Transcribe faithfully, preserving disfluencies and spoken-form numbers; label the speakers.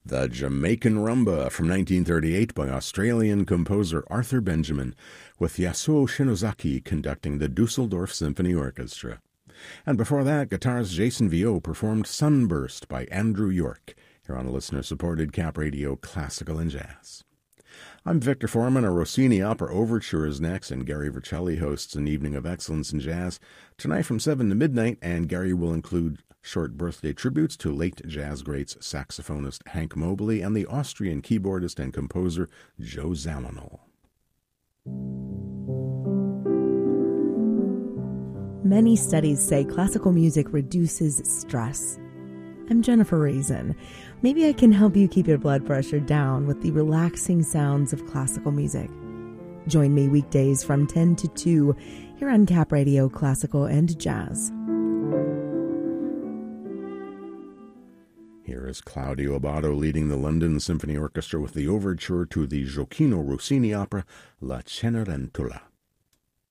Speaker 1: The Jamaican Rumba from nineteen thirty-eight by Australian composer Arthur Benjamin, with Yasuo Shinozaki conducting the Dusseldorf Symphony Orchestra. And before that, guitarist Jason Viau performed Sunburst by Andrew York, here on a listener-supported Cap Radio Classical and Jazz. I'm Victor Foreman. A Rossini Opera Overture is next, and Gary Vercelli hosts an evening of excellence in jazz tonight from seven to midnight, and Gary will include short birthday tributes to late jazz greats saxophonist Hank Mobley and the Austrian keyboardist and composer Joe Zawinul.
Speaker 2: Many studies say classical music reduces stress. I'm Jennifer Raisin. Maybe I can help you keep your blood pressure down with the relaxing sounds of classical music. Join me weekdays from ten to two here on Cap Radio Classical and Jazz.
Speaker 1: Here is Claudio Abbado leading the London Symphony Orchestra with the overture to the Gioacchino Rossini opera La Cenerentola.